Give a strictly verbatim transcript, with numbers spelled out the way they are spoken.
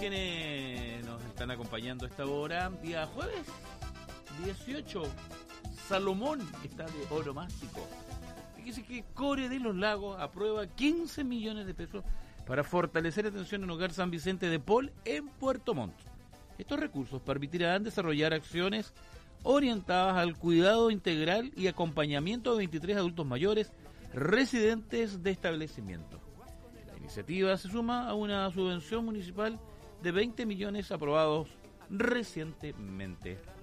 quienes nos están acompañando a esta hora. Día jueves dieciocho, Salomón está de oromástico. Fíjese que Core de los Lagos aprueba quince millones de pesos para fortalecer atención en Hogar San Vicente de Paul en Puerto Montt. Estos recursos permitirán desarrollar acciones orientadas al cuidado integral y acompañamiento de veintitrés adultos mayores residentes de establecimientos. La iniciativa se suma a una subvención municipal de veinte millones aprobados recientemente.